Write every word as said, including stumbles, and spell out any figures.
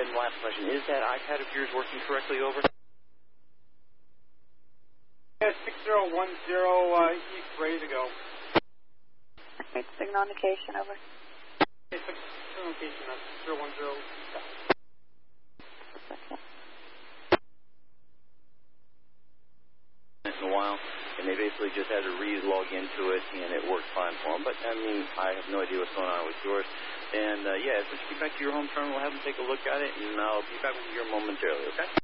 then last question, is that iPad of yours working correctly, over? Yeah, six zero one zero uh, east, ready to go. Right, signal indication, over. Okay, signal indication, that's six zero one zero east. In a while, and they basically just had to re-log into it, and it worked fine for them. But, I mean, I have no idea what's going on with yours. And, uh, yeah, as soon as you get back to your home terminal, have them take a look at it, and I'll be back with you here momentarily, okay?